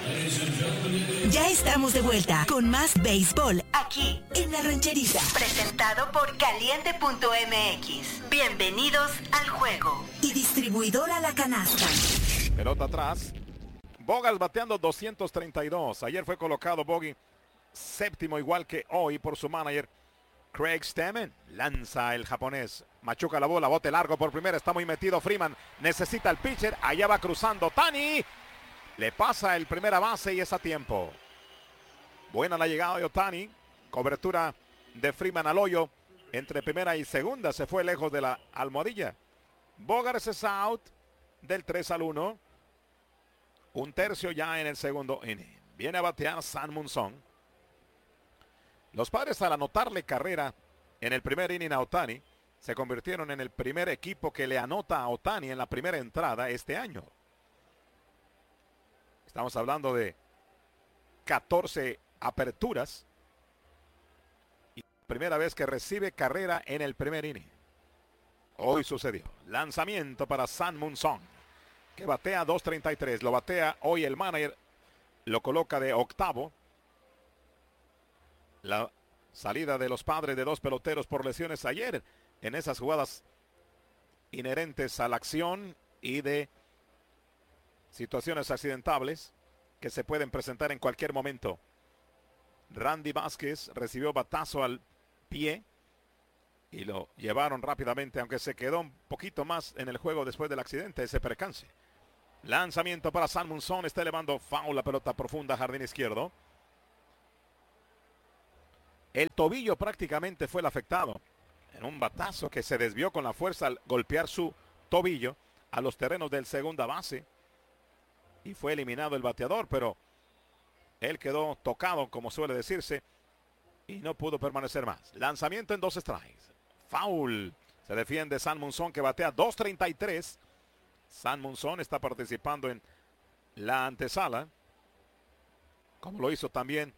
Ya estamos de vuelta con más béisbol aquí en La Rancherita. Presentado por Caliente.mx. Bienvenidos al juego. Y distribuidora La Canasta. Pelota atrás. Bogaerts bateando 232. Ayer fue colocado Bogey séptimo, igual que hoy por su manager Craig Stammen. Lanza el japonés. Machuca la bola, bote largo por primera. Está muy metido Freeman. Necesita el pitcher. Allá va cruzando Ohtani. Le pasa el primera base y es a tiempo. Buena la llegada de Ohtani. Cobertura de Freeman al hoyo. Entre primera y segunda se fue lejos de la almohadilla. Bogaerts es out del 3-1. Un tercio ya en el segundo inning. Viene a batear San Munson. Los Padres, al anotarle carrera en el primer inning a Ohtani, se convirtieron en el primer equipo que le anota a Ohtani en la primera entrada este año. Estamos hablando de 14 aperturas. Y primera vez que recibe carrera en el primer inning. Hoy sucedió. Lanzamiento para San Munson, que batea 2.33. Lo batea hoy el manager. Lo coloca de octavo. La salida de los Padres de dos peloteros por lesiones ayer en esas jugadas inherentes a la acción y de situaciones accidentables que se pueden presentar en cualquier momento. Randy Vázquez recibió batazo al pie y lo llevaron rápidamente, aunque se quedó un poquito más en el juego después del accidente, ese percance. Lanzamiento para San Munson, está elevando foul, la pelota profunda, jardín izquierdo. El tobillo prácticamente fue el afectado en un batazo que se desvió con la fuerza al golpear su tobillo a los terrenos del segunda base y fue eliminado el bateador, pero él quedó tocado, como suele decirse, y no pudo permanecer más. Lanzamiento en 2 strikes. Foul. Se defiende San Munson, que batea 2.33. San Munson está participando en la antesala, como lo hizo también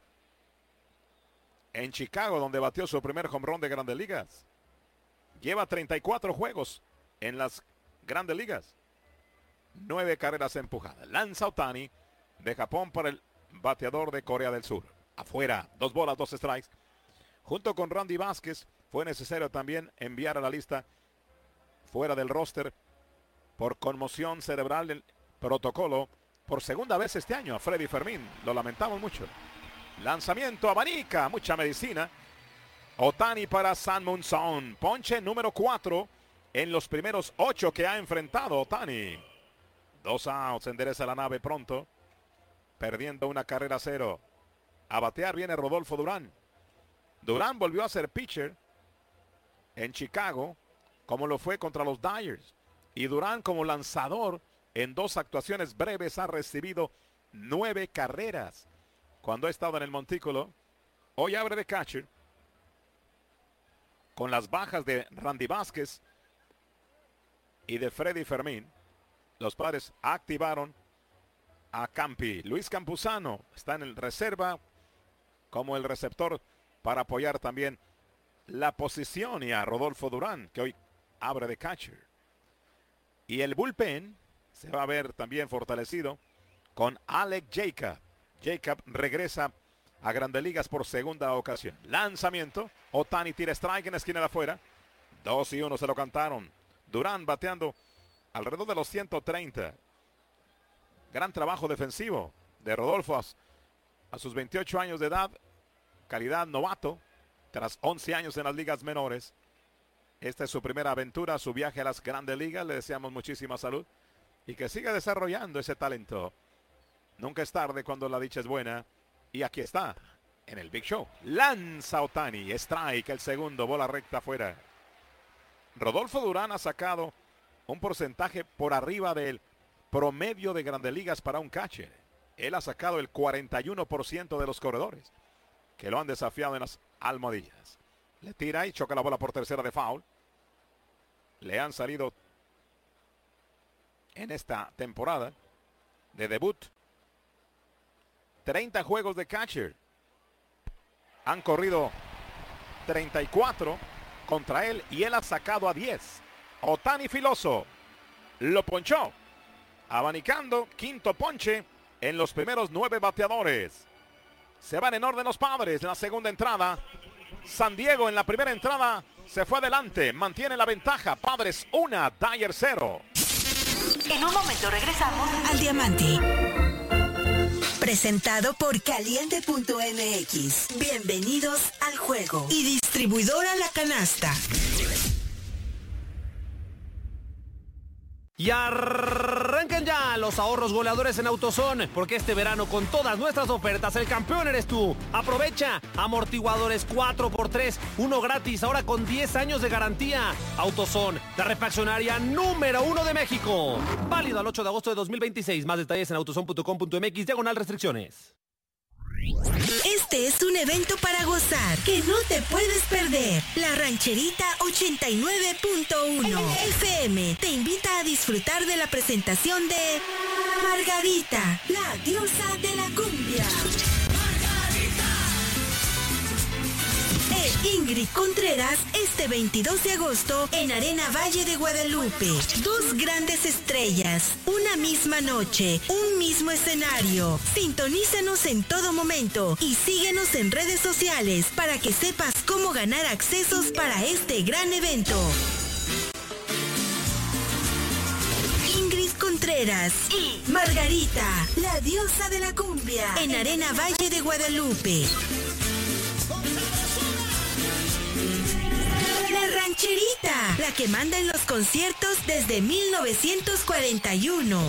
en Chicago, donde batió su primer home run de Grandes Ligas. Lleva 34 juegos en las Grandes Ligas. 9 carreras empujadas. Lanza Ohtani de Japón para el bateador de Corea del Sur. Afuera, 2 bolas, 2 strikes. Junto con Randy Vázquez, fue necesario también enviar a la lista fuera del roster por conmoción cerebral del protocolo por segunda vez este año a Freddy Fermín. Lo lamentamos mucho. Lanzamiento, abanica, mucha medicina. Ohtani para San Munson. Ponche número 4 en los primeros 8 que ha enfrentado Ohtani. 2 outs, endereza la nave pronto. Perdiendo una carrera 0. A batear viene Rodolfo Durán. Durán volvió a ser pitcher en Chicago, como lo fue contra los Dyers. Y Durán como lanzador en 2 actuaciones breves ha recibido 9 carreras cuando ha estado en el montículo. Hoy abre de catcher con las bajas de Randy Vázquez y de Freddy Fermín. Los Padres activaron a Campi. Luis Campuzano está en el reserva como el receptor para apoyar también la posición, y a Rodolfo Durán, que hoy abre de catcher. Y el bullpen se va a ver también fortalecido con Alex Jacob. Jacob regresa a Grandes Ligas por segunda ocasión. Lanzamiento. Ohtani tira strike en la esquina de afuera. 2-1 se lo cantaron. Durán bateando alrededor de los 130. Gran trabajo defensivo de Rodolfo a sus 28 años de edad. Calidad novato. Tras 11 años en las ligas menores. Esta es su primera aventura, su viaje a las Grandes Ligas. Le deseamos muchísima salud y que siga desarrollando ese talento. Nunca es tarde cuando la dicha es buena. Y aquí está, en el Big Show. Lanza Ohtani, strike, el segundo, bola recta afuera. Rodolfo Durán ha sacado un porcentaje por arriba del promedio de Grandes Ligas para un catcher. Él ha sacado el 41% de los corredores que lo han desafiado en las almohadillas. Le tira y choca la bola por tercera de foul. Le han salido en esta temporada de debut 30 juegos de catcher. Han corrido 34 contra él y él ha sacado a 10. Ohtani filoso lo ponchó, abanicando, quinto ponche en los primeros 9 bateadores. Se van en orden los Padres en la segunda entrada. San Diego en la primera entrada se fue adelante, mantiene la ventaja. Padres 1, Dyers 0. En un momento regresamos al Diamante. Presentado por Caliente.mx. Bienvenidos al juego. Y distribuidora La Canasta. Y arrancan ya los ahorros goleadores en AutoZone, porque este verano con todas nuestras ofertas el campeón eres tú. Aprovecha, amortiguadores 4x3, uno gratis, ahora con 10 años de garantía. AutoZone, la refaccionaria número 1 de México. Válido al 8 de agosto de 2026. Más detalles en autozone.com.mx/restricciones. Este es un evento para gozar que no te puedes perder. La Rancherita 89.1 FM te invita a disfrutar de la presentación de Margarita, la diosa de la cumbia. Ingrid Contreras este 22 de agosto en Arena Valle de Guadalupe. Dos grandes estrellas, una misma noche, un mismo escenario. Sintonízanos en todo momento y síguenos en redes sociales para que sepas cómo ganar accesos para este gran evento. Ingrid Contreras y Margarita, la diosa de la cumbia, en Arena Valle de Guadalupe. La Rancherita, la que manda en los conciertos desde 1941.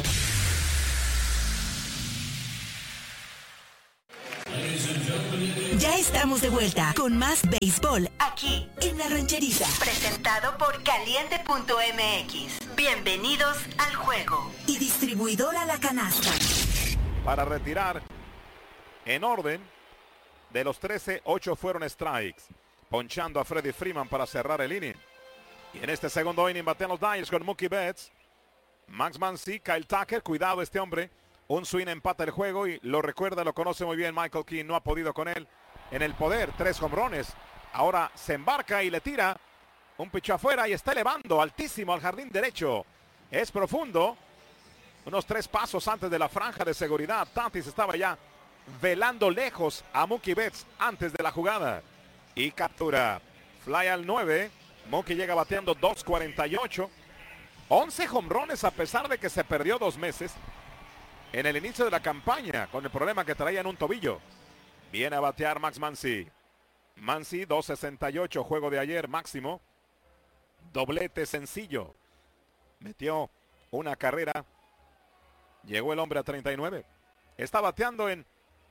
Ya estamos de vuelta con más béisbol aquí en La Rancherita. Presentado por Caliente.mx. Bienvenidos al juego. Y distribuidora La Canasta. Para retirar, en orden, de los 13, 8 fueron strikes, ponchando a Freddie Freeman para cerrar el inning. Y en este segundo inning batean los Dyers con Mookie Betts, Max Muncy, Kyle Tucker. Cuidado este hombre, un swing empata el juego y lo recuerda, lo conoce muy bien Michael King. No ha podido con él en el poder, 3 jonrones. Ahora se embarca y le tira un picho afuera y está elevando altísimo al jardín derecho. Es profundo, unos 3 pasos antes de la franja de seguridad. Tatis estaba ya velando lejos a Mookie Betts antes de la jugada. Y captura. Fly al 9. Mookie llega bateando 2.48. 11 jonrones a pesar de que se perdió 2 meses en el inicio de la campaña con el problema que traía en un tobillo. Viene a batear Max Muncy. Muncy 2.68 juego de ayer máximo. Doblete sencillo. Metió una carrera. Llegó el hombre a 39. Está bateando en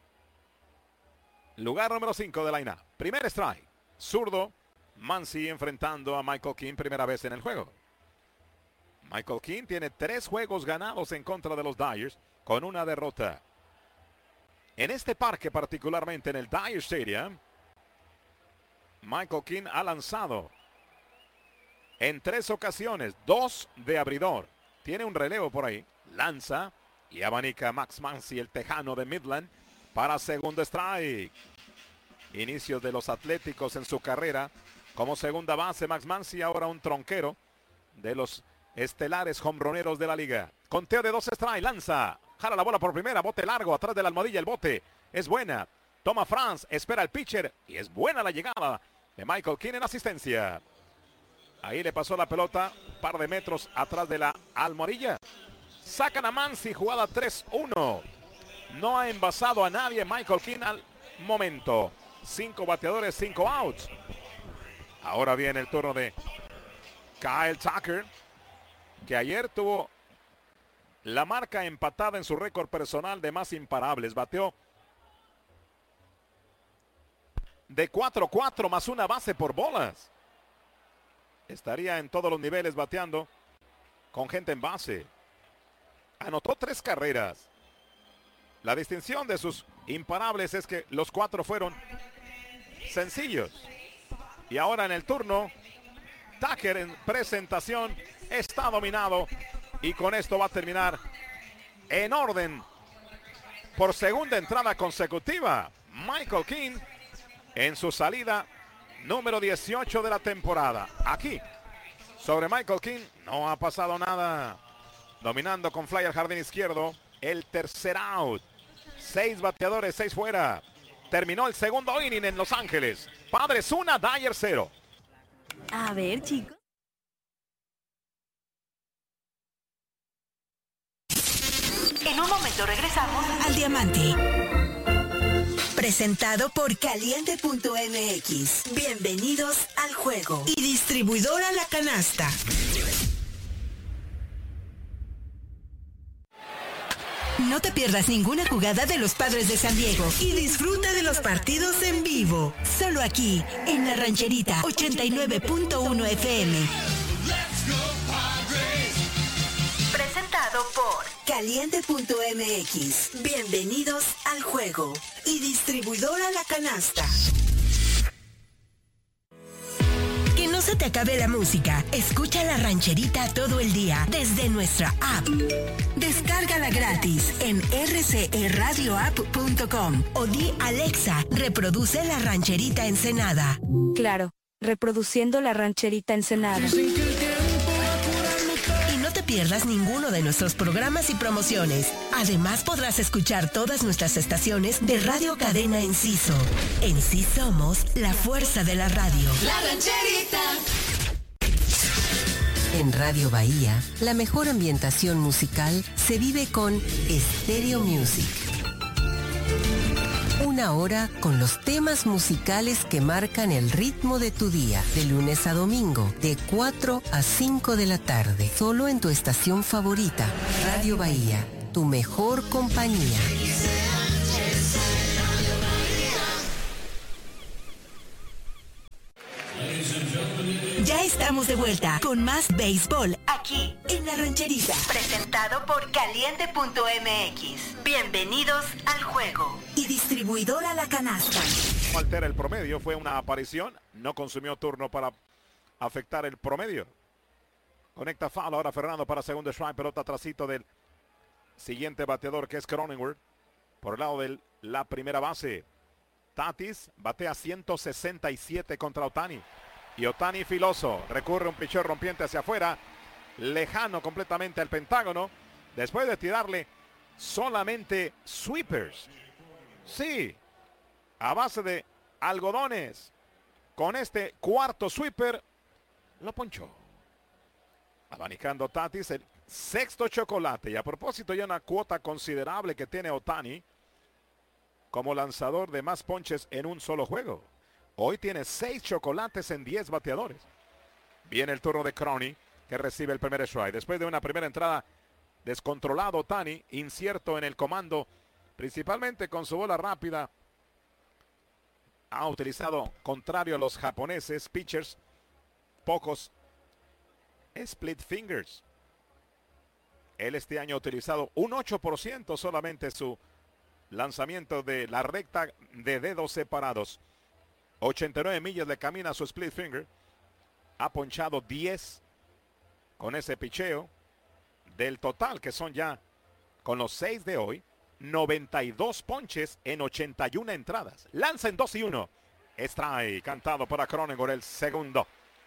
lugar número 5 de la line-up. Primer strike. Zurdo. Muncy enfrentando a Michael King, primera vez en el juego. Michael King tiene 3 juegos ganados en contra de los Dyers con una derrota. En este parque, particularmente en el Dyer Stadium, Michael King ha lanzado en 3 ocasiones, 2 de abridor. Tiene un relevo por ahí. Lanza y abanica Max Muncy, el tejano de Midland, para segundo strike. Inicios de los Atléticos en su carrera como segunda base. Max Muncy, ahora un tronquero de los estelares hombroneros de la liga. Conteo de 2 strikes, lanza, jala la bola por primera, bote largo, atrás de la almohadilla, el bote es buena. Toma Franz, espera el pitcher y es buena la llegada de Michael King en asistencia. Ahí le pasó la pelota un par de metros atrás de la almohadilla. Sacan a Muncy, jugada 3-1. No ha envasado a nadie Michael King al momento. 5 bateadores, 5 outs. Ahora viene el turno de Kyle Tucker, que ayer tuvo la marca empatada en su récord personal de más imparables. Bateó de 4-4 más una base por bolas. Estaría en todos los niveles bateando con gente en base. Anotó 3 carreras. La distinción de sus imparables es que los 4 fueron sencillos. Y ahora en el turno, Tucker en presentación está dominado. Y con esto va a terminar en orden por segunda entrada consecutiva. Michael King en su salida número 18 de la temporada. Aquí, sobre Michael King, no ha pasado nada. Dominando con fly al jardín izquierdo. El tercer out. 6 bateadores, 6 fuera. Terminó el segundo inning en Los Ángeles. Padres 1, Dodgers 0. A ver, chicos. En un momento regresamos al Diamante. Presentado por Caliente.mx. Bienvenidos al juego. Y distribuidora La Canasta. No te pierdas ninguna jugada de los Padres de San Diego y disfruta de los partidos en vivo. Solo aquí, en La Rancherita 89.1 FM. Presentado por Caliente.mx. Bienvenidos al juego. Y distribuidora La Canasta. Que no se te acabe la música. Escucha La Rancherita todo el día desde nuestra app. Descárgala gratis en rcradioapp.com o di Alexa, reproduce La Rancherita Ensenada. Claro, reproduciendo La Rancherita Ensenada. Y no te pierdas ninguno de nuestros programas y promociones. Además podrás escuchar todas nuestras estaciones de Radio Cadena Enciso. En sí somos la fuerza de la radio. La Rancherita. En Radio Bahía, la mejor ambientación musical se vive con Stereo Music. Una hora con los temas musicales que marcan el ritmo de tu día, de lunes a domingo, de 4 a 5 de la tarde, solo en tu estación favorita, Radio Bahía, tu mejor compañía. Ya estamos de vuelta con más béisbol aquí en La Rancherita. Presentado por Caliente.mx. Bienvenidos al juego. Y distribuidora La Canasta. No altera el promedio, fue una aparición. No consumió turno para afectar el promedio. Conecta foul ahora Fernando para segundo strike. Pelota trasito del siguiente bateador que es Cronenworth. Por el lado de la primera base. Tatis batea 167 contra Ohtani. Y Ohtani filoso, recurre un picheo rompiente hacia afuera, lejano completamente al pentágono, después de tirarle solamente sweepers. Sí, a base de algodones. Con este cuarto sweeper, lo ponchó. Abanicando Tatis, el sexto chocolate. Y a propósito, ya una cuota considerable que tiene Ohtani como lanzador de más ponches en un solo juego. Hoy tiene 6 chocolates en 10 bateadores. Viene el turno de Crony, que recibe el primer strike. Después de una primera entrada descontrolado, Ohtani, incierto en el comando, principalmente con su bola rápida. Ha utilizado, contrario a los japoneses, pitchers, pocos split fingers. Él este año ha utilizado un 8% solamente su lanzamiento de la recta de dedos separados. 89 millas le camina a su split finger. Ha ponchado 10 con ese picheo. Del total que son ya, con los 6 de hoy, 92 ponches en 81 entradas. Lanza en 2-1. Strike cantado para Cronenworth, el segundo.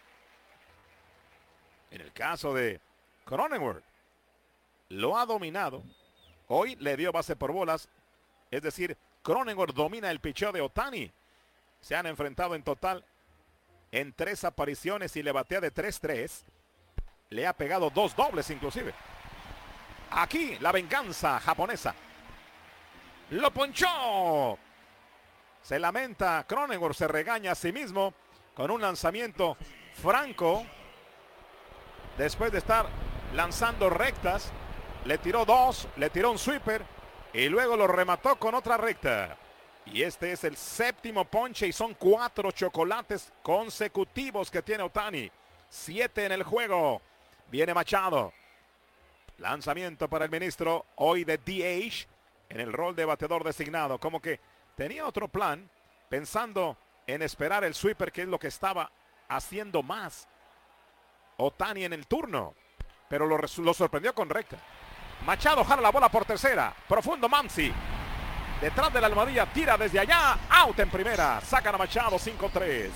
En el caso de Cronenworth, lo ha dominado. Hoy le dio base por bolas. Es decir, Cronenworth domina el picheo de Ohtani. Se han enfrentado en total en 3 apariciones y le batea de 3-3. Le ha pegado 2 dobles inclusive. Aquí la venganza japonesa. ¡Lo ponchó! Se lamenta Cronenworth, se regaña a sí mismo con un lanzamiento franco. Después de estar lanzando rectas, le tiró 2, le tiró un sweeper y luego lo remató con otra recta. Y este es el 7º ponche y son 4 chocolates consecutivos que tiene Ohtani. 7 en el juego. Viene Machado. Lanzamiento para el ministro hoy de DH en el rol de bateador designado. Como que tenía otro plan pensando en esperar el sweeper, que es lo que estaba haciendo más Ohtani en el turno. Pero lo sorprendió con recta. Machado jala la bola por tercera. Profundo Mansi. Detrás de la almohadilla, tira desde allá, out en primera, sacan a Machado 5-3.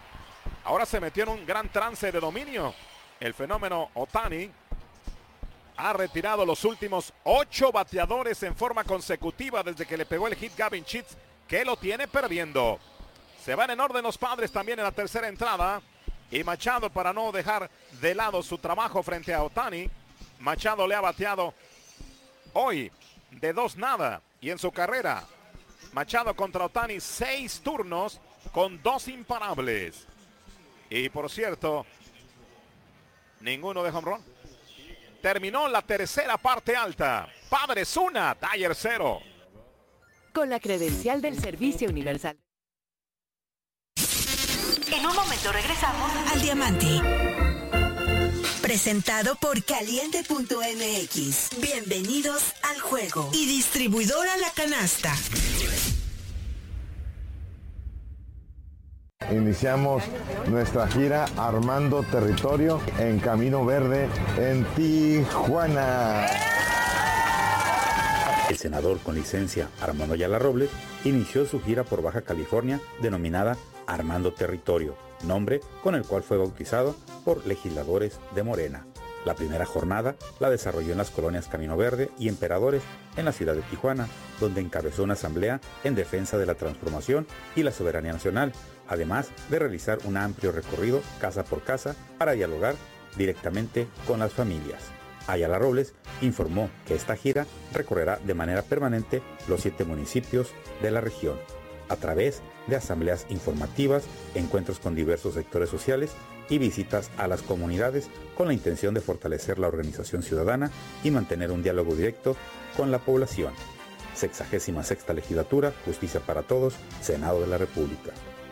Ahora se metió en un gran trance de dominio el fenómeno Ohtani. ha retirado los últimos 8 bateadores en forma consecutiva desde que le pegó el hit Gavin Sheets, que lo tiene perdiendo. Se van en orden los Padres también en la tercera entrada. Y Machado, para no dejar de lado su trabajo frente a Ohtani, Machado le ha bateado hoy de 2-0. Y en su carrera, Machado contra Ohtani, 6 turnos con 2 imparables. Y por cierto, ninguno de home run. Terminó la tercera parte alta. Padres 1, Tigers 0. Con la credencial del Servicio Universal. En un momento regresamos al Diamante. Presentado por Caliente.mx. Bienvenidos al juego. Y distribuidora La Canasta. Iniciamos nuestra gira Armando Territorio en Camino Verde en Tijuana. El senador con licencia Armando Ayala Robles inició su gira por Baja California denominada Armando Territorio, nombre con el cual fue bautizado por legisladores de Morena. La primera jornada la desarrolló en las colonias Camino Verde y Emperadores en la ciudad de Tijuana, donde encabezó una asamblea en defensa de la transformación y la soberanía nacional, además de realizar un amplio recorrido casa por casa para dialogar directamente con las familias. Ayala Robles informó que esta gira recorrerá de manera permanente los 7 municipios de la región, a través de asambleas informativas, encuentros con diversos sectores sociales y visitas a las comunidades con la intención de fortalecer la organización ciudadana y mantener un diálogo directo con la población. 66ª Legislatura, Justicia para Todos, Senado de la República.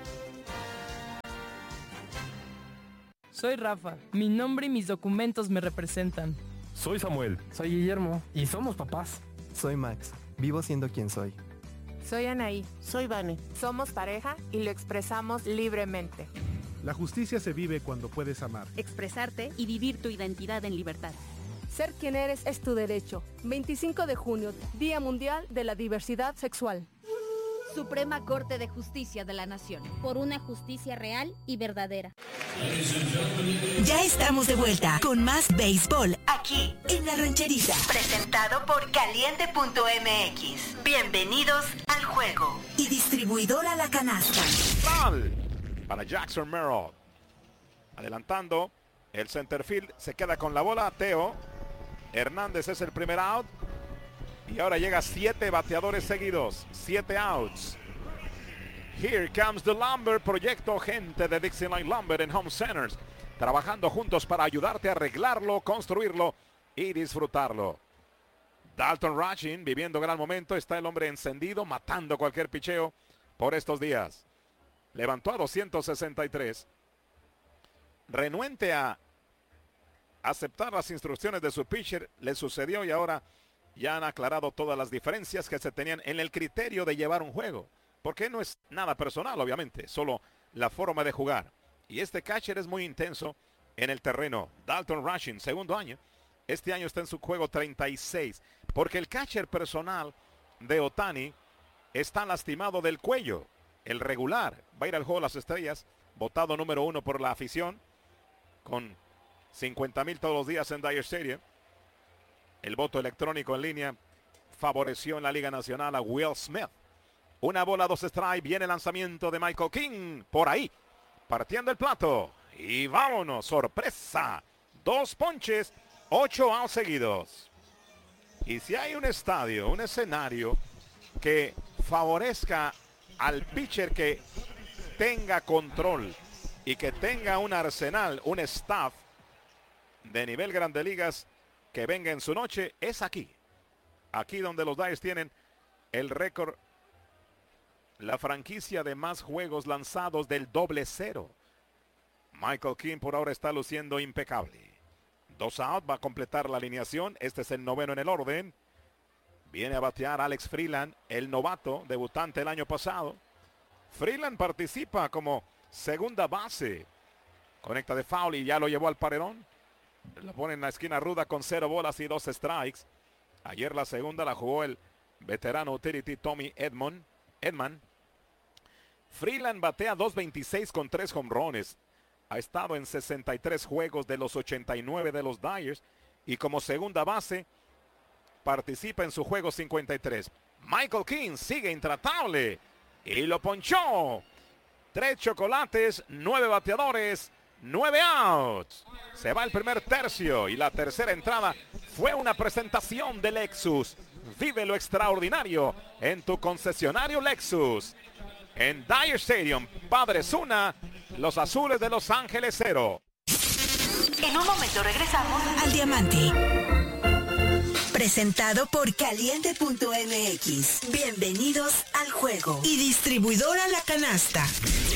Soy Rafa, mi nombre y mis documentos me representan. Soy Samuel. Soy Guillermo. Y somos papás. Soy Max. Vivo siendo quien soy. Soy Anaí. Soy Vane. Somos pareja y lo expresamos libremente. La justicia se vive cuando puedes amar. Expresarte y vivir tu identidad en libertad. Ser quien eres es tu derecho. 25 de junio, Día Mundial de la Diversidad Sexual. Suprema Corte de Justicia de la Nación. Por una justicia real y verdadera. Ya estamos de vuelta con más béisbol aquí en La Rancherita. Presentado por Caliente.mx. Bienvenidos al juego. Y distribuidora La Canasta. Para Jackson Merrill. Adelantando. El centerfield se queda con la bola. Teo Hernández es el primer out. Y ahora llega 7 bateadores seguidos. 7 outs. Here comes the Lumber. Proyecto gente de Dixieline Lumber en Home Centers. Trabajando juntos para ayudarte a arreglarlo, construirlo y disfrutarlo. Dalton Rushing viviendo gran momento. Está el hombre encendido, matando cualquier picheo por estos días. Levantó a 263. Renuente a aceptar las instrucciones de su pitcher. Le sucedió y ahora ya han aclarado todas las diferencias que se tenían en el criterio de llevar un juego. Porque no es nada personal, obviamente. Solo la forma de jugar. Y este catcher es muy intenso en el terreno. Dalton Rushing, segundo año. Este año está en su juego 36. Porque el catcher personal de Ohtani está lastimado del cuello. El regular va a ir al juego de las estrellas. Votado número 1 por la afición. Con 50,000 todos los días en Dyer Stadium. El voto electrónico en línea favoreció en la Liga Nacional a Will Smith. Una bola, 2 strikes. Viene el lanzamiento de Michael King. Por ahí. Partiendo el plato. Y vámonos. Sorpresa. 2 ponches. 8 outs seguidos. Y si hay un estadio, un escenario que favorezca al pitcher que tenga control y que tenga un arsenal, un staff de nivel Grandes Ligas que venga en su noche, es aquí. Aquí donde los Dyers tienen el récord, la franquicia de más juegos lanzados del 0-0. Michael King por ahora está luciendo impecable. 2 outs, va a completar la alineación. Este es el 9º en el orden. Viene a batear Alex Freeland, el novato, debutante el año pasado. Freeland participa como segunda base. Conecta de foul y ya lo llevó al paredón. Lo pone en la esquina ruda con 0 bolas y 2 strikes. Ayer la segunda la jugó el veterano utility Tommy Edman. Freeland batea 2.26 con 3 jonrones. Ha estado en 63 juegos de los 89 de los Dyers y como segunda base participa en su juego 53. Michael King sigue intratable y lo ponchó. 3 chocolates, 9 bateadores, 9 outs. Se va el primer tercio y la tercera entrada fue una presentación de Lexus. Vive lo extraordinario en tu concesionario Lexus. En Dyer Stadium, Padres 1, los Azules de Los Ángeles 0. En un momento regresamos al Diamante. Presentado por Caliente.mx. Bienvenidos al juego. Y distribuidora La Canasta.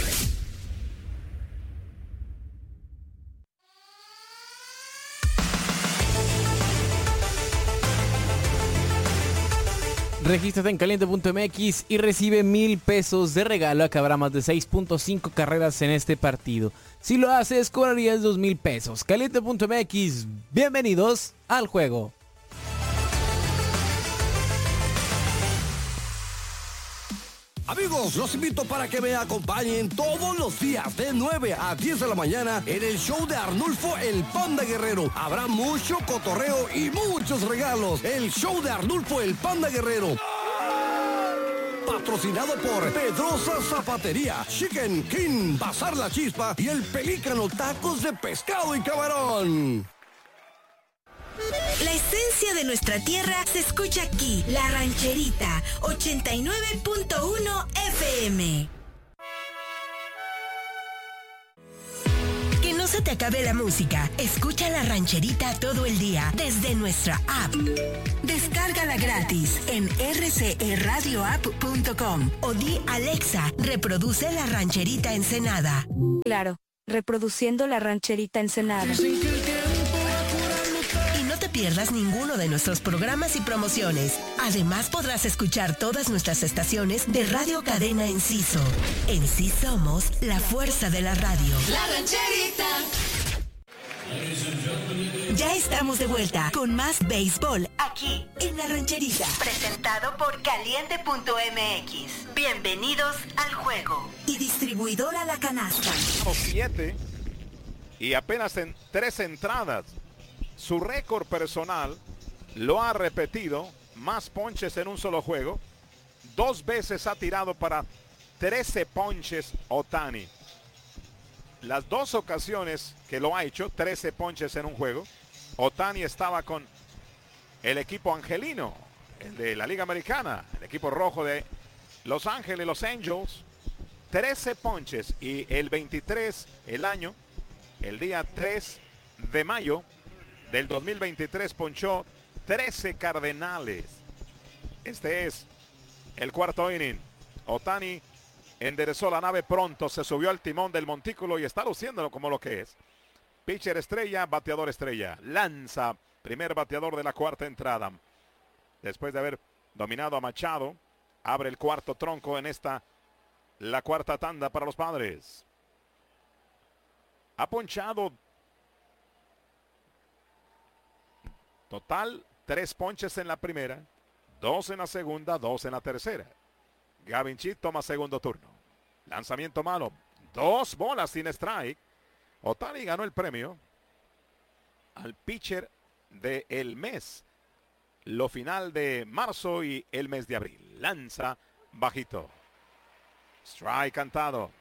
Regístrate en Caliente.mx y recibe 1,000 pesos de regalo a que habrá más de 6.5 carreras en este partido. Si lo haces, cobrarías 2,000 pesos. Caliente.mx, bienvenidos al juego. Amigos, los invito para que me acompañen todos los días de 9 a 10 de la mañana en el show de Arnulfo el Panda Guerrero. Habrá mucho cotorreo y muchos regalos. El show de Arnulfo el Panda Guerrero. Patrocinado por Pedrosa Zapatería, Chicken King, Bazar La Chispa y El Pelícano Tacos de Pescado y Camarón. La esencia de nuestra tierra se escucha aquí. La Rancherita, 89.1 FM. Que no se te acabe la música. Escucha La Rancherita todo el día desde nuestra app. Descárgala gratis en rcrradioapp.com o di Alexa, reproduce La Rancherita Ensenada. Claro, reproduciendo La Rancherita Ensenada. No te pierdas ninguno de nuestros programas y promociones. Además podrás escuchar todas nuestras estaciones de Radio Cadena Enciso. En sí somos la fuerza de la radio. La Rancherita. Ya estamos de vuelta con más béisbol aquí en La Rancherita. Presentado por Caliente.mx. Bienvenidos al juego. Y distribuidora La Canasta. 7 y apenas en 3 entradas. Su récord personal lo ha repetido, más ponches en un solo juego. 2 veces ha tirado para 13 ponches Ohtani. Las 2 ocasiones que lo ha hecho, 13 ponches en un juego, Ohtani estaba con el equipo angelino, el de la Liga Americana, el equipo rojo de Los Ángeles, los Angels. 13 ponches y el 23, el año, el día 3 de mayo, del 2023 ponchó 13 cardenales. Este es el cuarto inning. Ohtani enderezó la nave pronto, se subió al timón del montículo y está luciéndolo como lo que es. Pitcher estrella, bateador estrella. Lanza, primer bateador de la cuarta entrada. Después de haber dominado a Machado, abre el cuarto tronco en esta, la cuarta tanda para los Padres. Ha ponchado total 3 ponches en la primera, 2 en la segunda, 2 en la tercera. Gavin Cheat toma segundo turno. Lanzamiento malo. 2 bolas sin strike. Ohtani ganó el premio al pitcher del mes. Lo final de marzo y el mes de abril. Lanza bajito. Strike cantado.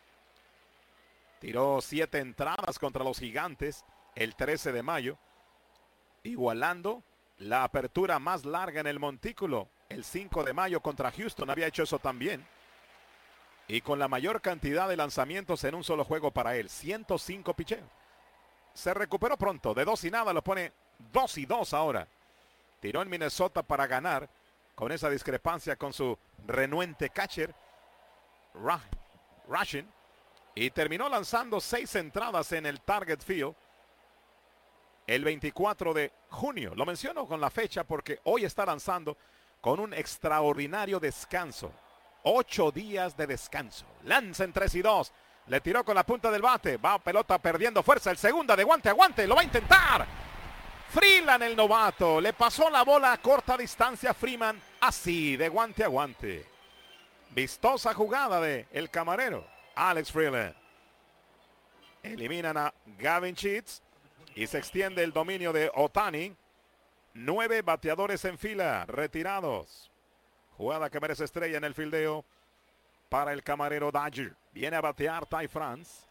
Tiró 7 entradas contra los Gigantes el 13 de mayo. Igualando la apertura más larga en el montículo. El 5 de mayo contra Houston había hecho eso también. Y con la mayor cantidad de lanzamientos en un solo juego para él. 105 picheos. Se recuperó pronto. De 2-0 lo pone 2-2 ahora. Tiró en Minnesota para ganar. Con esa discrepancia con su renuente catcher. Rushing. Y terminó lanzando 6 entradas en el Target Field. El 24 de junio. Lo menciono con la fecha porque hoy está lanzando con un extraordinario descanso. 8 días de descanso. Lanza en 3-2. Le tiró con la punta del bate. Va pelota perdiendo fuerza. El segunda de guante a guante. Lo va a intentar. Freeland, el novato. Le pasó la bola a corta distancia. Freeman así de guante a guante. Vistosa jugada de el camarero Alex Freeland. Eliminan a Gavin Cheats. Y se extiende el dominio de Ohtani. 9 bateadores en fila, retirados. Jugada que merece estrella en el fildeo para el camarero Dodger. Viene a batear Ty France.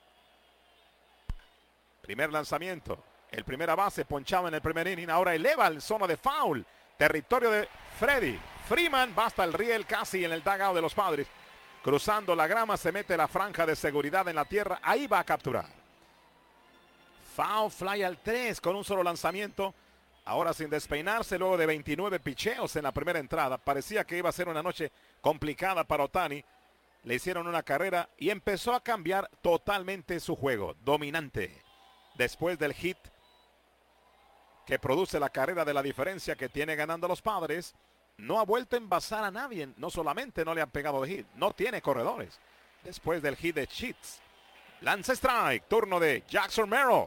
Primer lanzamiento. El primera base ponchado en el primer inning. Ahora eleva el zona de foul. Territorio de Freddy Freeman. Va hasta el riel casi en el dugout de los Padres. Cruzando la grama se mete la franja de seguridad en la tierra. Ahí va a capturar. Foul fly al 3 con un solo lanzamiento. Ahora sin despeinarse luego de 29 picheos en la primera entrada. Parecía que iba a ser una noche complicada para Ohtani. Le hicieron una carrera y empezó a cambiar totalmente su juego. Dominante. Después del hit que produce la carrera de la diferencia que tiene ganando a los Padres, no ha vuelto a envasar a nadie. No solamente no le han pegado de hit, no tiene corredores. Después del hit de Sheets. Lance strike, turno de Jackson Merrill.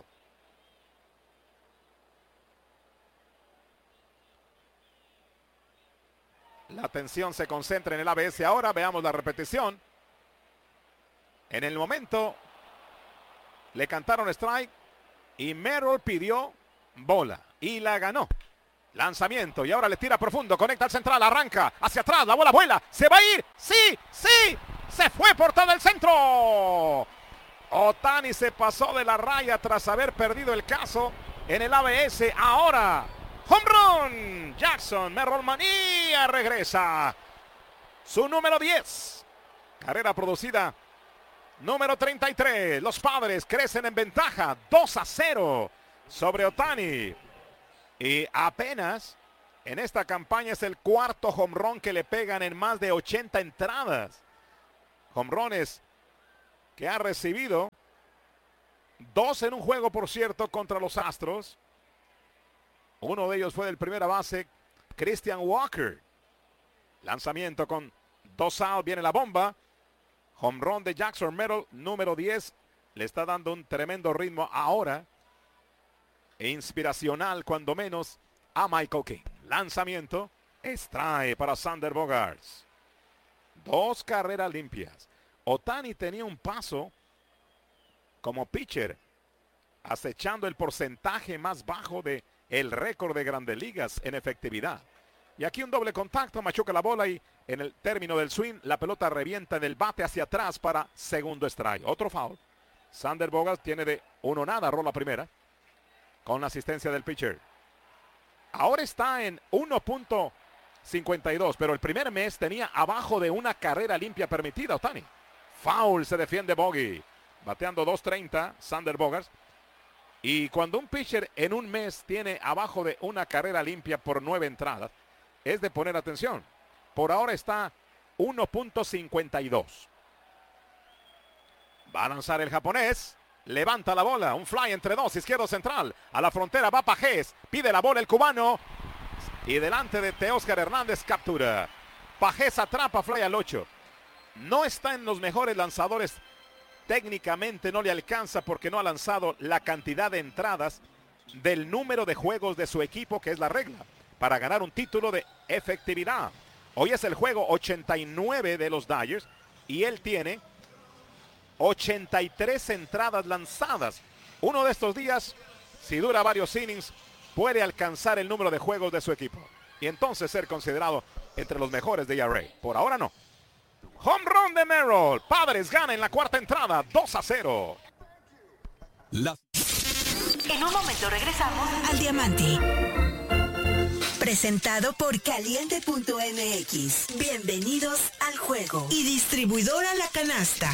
La atención se concentra en el ABS. Ahora veamos la repetición. En el momento le cantaron strike y Merrill pidió bola y la ganó. Lanzamiento y ahora le tira profundo, conecta al central, arranca hacia atrás, la bola vuela, se va a ir, sí, se fue por todo el centro. Ohtani se pasó de la raya tras haber perdido el caso en el ABS. Ahora home run, Jackson Merrill Manía regresa. Su número 10. Carrera producida número 33. Los Padres crecen en ventaja 2-0 sobre Ohtani. Y apenas en esta campaña es el cuarto home run que le pegan en más de 80 entradas. Home runs que ha recibido 2 en un juego, por cierto, contra los Astros. Uno de ellos fue del primera base, Christian Walker. Lanzamiento con 2 outs, viene la bomba. Home run de Jackson Merrill, número 10. Le está dando un tremendo ritmo ahora. E inspiracional, cuando menos, a Michael King. Lanzamiento, strike para Xander Bogaerts. 2 carreras limpias. Ohtani tenía un paso como pitcher, acechando el porcentaje más bajo de el récord de Grandes Ligas en efectividad. Y aquí un doble contacto, machuca la bola y en el término del swing la pelota revienta en el bate hacia atrás para segundo strike. Otro foul. Xander Bogaerts tiene de 1-0, rola primera con la asistencia del pitcher. Ahora está en 1.52, pero el primer mes tenía abajo de una carrera limpia permitida Ohtani. Foul, se defiende Bogey. Bateando 2.30, Xander Bogaerts. Y cuando un pitcher en un mes tiene abajo de una carrera limpia por 9 entradas, es de poner atención. Por ahora está 1.52. Va a lanzar el japonés. Levanta la bola. Un fly entre 2. Izquierdo central. A la frontera va Pajés. Pide la bola el cubano. Y delante de Teóscar Hernández captura. Pajés atrapa fly al 8. No está en los mejores lanzadores. Técnicamente no le alcanza porque no ha lanzado la cantidad de entradas del número de juegos de su equipo, que es la regla para ganar un título de efectividad. Hoy es el juego 89 de los Dodgers y él tiene 83 entradas lanzadas. Uno de estos días, si dura varios innings, puede alcanzar el número de juegos de su equipo y entonces ser considerado entre los mejores de ERA. Por ahora no. Home run de Merrill. Padres gana en la cuarta entrada 2-0. En un momento regresamos al Diamante. Presentado por Caliente.mx. Bienvenidos al juego. Y distribuidora La Canasta.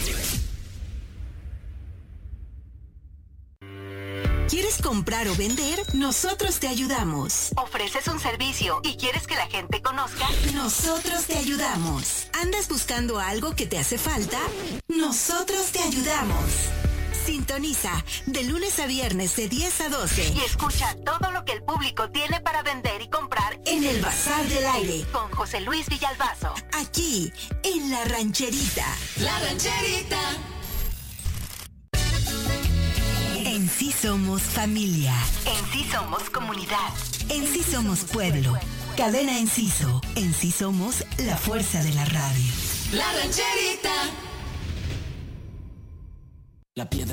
¿Quieres comprar o vender? Nosotros te ayudamos. ¿Ofreces un servicio y quieres que la gente conozca? Nosotros te ayudamos. ¿Andas buscando algo que te hace falta? Nosotros te ayudamos. Sintoniza de lunes a viernes de 10 a 12 y escucha todo lo que el público tiene para vender y comprar en el Bazar del Aire con José Luis Villalbazo. Aquí, en La Rancherita. La Rancherita. En sí somos familia. En sí somos comunidad. En sí somos pueblo. Cadena Enciso. En sí somos la fuerza de la radio. La Rancherita. La piedra